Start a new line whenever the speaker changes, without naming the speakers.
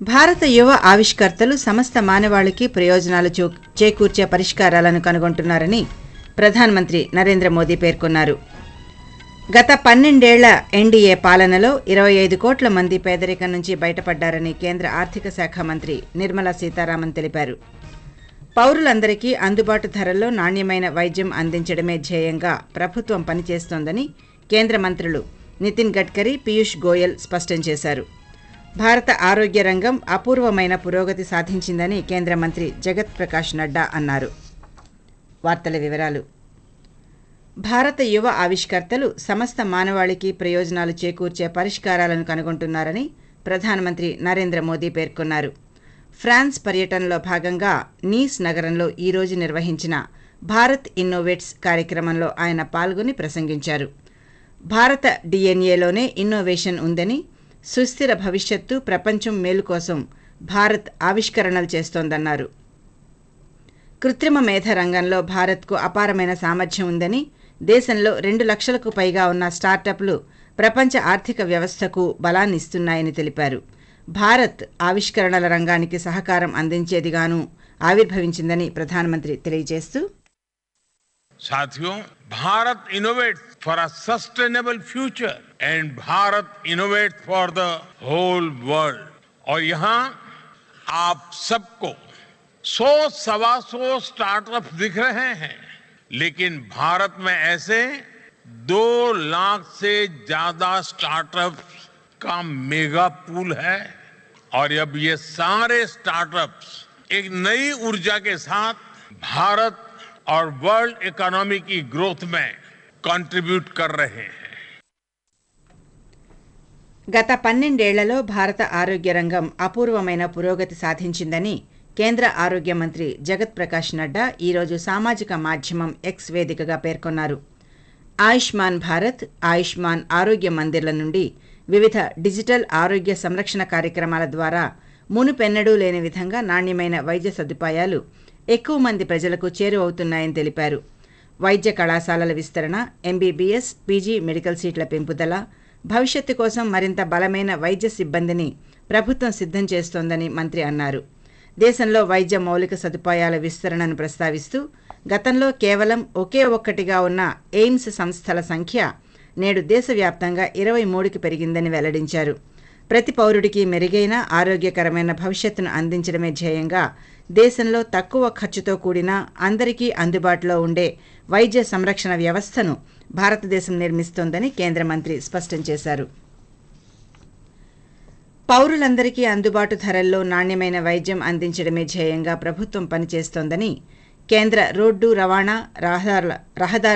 భారత యువ ఆవిష్కర్తలు సమస్త మానవాళికి ప్రయోజనాలు చేకూర్చే పరిష్కారాలను కనుగొంటున్నారని ప్రధానమంత్రి నరేంద్ర మోదీ పేర్కొన్నారు. గత 12 ఏళ్ల ఎన్డీఏ పాలనలో 25 కోట్ల మంది పేదరికం నుంచి బయటపడ్డారని కేంద్ర ఆర్థిక శాఖ మంత్రి నిర్మలా సీతారామన్ తెలిపారు. పౌరులందరికీ అందుబాటు ధరల్లో నాణ్యమైన వైద్యం అందించడమే ధ్యేయంగా ప్రభుత్వం పనిచేస్తోందని కేంద్ర మంత్రులు నితిన్ గడ్కరీ, పీయూష్ గోయల్ స్పష్టం చేశారు. భారత ఆరోగ్య రంగం అపూర్వమైన పురోగతి సాధించిందని కేంద్ర మంత్రి జగత్ ప్రకాష్ నడ్డా అన్నారు. వార్తల వివరాలు. భారత యువ ఆవిష్కర్తలు సమస్త మానవాళికి ప్రయోజనాలు చేకూర్చే పరిష్కారాలను కనుగొంటున్నారని ప్రధానమంత్రి నరేంద్ర మోదీ పేర్కొన్నారు. ఫ్రాన్స్ పర్యటనలో భాగంగా నీస్ నగరంలో ఈరోజు నిర్వహించిన భారత్ ఇన్నోవేట్స్ కార్యక్రమంలో ఆయన పాల్గొని ప్రసంగించారు. భారత డీఎన్ఏలోనే ఇన్నోవేషన్ ఉందని, సుస్థిర భవిష్యత్తు, ప్రపంచం మేలు కోసం భారత్ ఆవిష్కరణలు చేస్తోందన్నారు. కృత్రిమ మేధ రంగంలో భారత్కు అపారమైన సామర్థ్యం ఉందని, దేశంలో 2 లక్షలకు పైగా ఉన్న స్టార్టప్లు ప్రపంచ ఆర్థిక వ్యవస్థకు బలాన్నిస్తున్నాయని తెలిపారు. భారత్ ఆవిష్కరణల రంగానికి సహకారం అందించేదిగాను ఆవిర్భవించిందని ప్రధానమంత్రి తెలియజేస్తూ,
साथियों, Bharat innovates for a sustainable future and Bharat innovates for the whole world. और यहाँ आप सबको 100-125 स्टार्टअप दिख रहे हैं, लेकिन भारत में ऐसे 2 लाख से ज्यादा स्टार्टअप्स का मेगा पूल है। और अब ये सारे स्टार्टअप्स एक नई ऊर्जा के साथ भारत और वर्ल्ड इकोनॉमी की ग्रोथ में कंट्रीब्यूट कर रहे हैं.
గత 12 ఏళ్లలో భారత ఆరోగ్య రంగం అపూర్వమైన పురోగతి సాధించిందని కేంద్ర ఆరోగ్య మంత్రి జగత్ ప్రకాష్ నడ్డా ఈరోజు సామాజిక మాధ్యమం ఎక్స్ వేదికగా పేర్కొన్నారు. ఆయుష్మాన్ భారత్, ఆయుష్మాన్ ఆరోగ్య మందిర్ల నుండి వివిధ డిజిటల్ ఆరోగ్య సంరక్షణ కార్యక్రమాల ద్వారా మునుపెన్నడూ లేని విధంగా నాణ్యమైన వైద్య సదుపాయాలు ఎక్కువ మంది ప్రజలకు చేరువవుతున్నాయని తెలిపారు. వైద్య కళాశాలల విస్తరణ, ఎంబీబీఎస్, పీజీ మెడికల్ సీట్ల పెంపుదల, భవిష్యత్తు కోసం మరింత బలమైన వైద్య సిబ్బందిని ప్రభుత్వం సిద్ధం చేస్తోందని మంత్రి అన్నారు. దేశంలో వైద్య మౌలిక సదుపాయాల విస్తరణను ప్రస్తావిస్తూ, గతంలో కేవలం ఒకే ఒక్కటిగా ఉన్న ఎయిమ్స్ సంస్థల సంఖ్య నేడు దేశవ్యాప్తంగా 23కి పెరిగిందని వెల్లడించారు. ప్రతి పౌరుడికి మెరుగైన ఆరోగ్యకరమైన భవిష్యత్తును అందించడమే ధ్యేయంగా దేశంలో తక్కువ ఖర్చుతో కూడిన, అందరికీ అందుబాటులో ఉండే వైద్య సంరక్షణ వ్యవస్థను భారతదేశం నిర్మిస్తోందని కేంద్ర మంత్రి స్పష్టం చేశారు. పౌరులందరికీ అందుబాటు ధరల్లో నాణ్యమైన వైద్యం అందించడమే ధ్యేయంగా ప్రభుత్వం పనిచేస్తోందని కేంద్ర రోడ్డు రవాణా, రహదారుల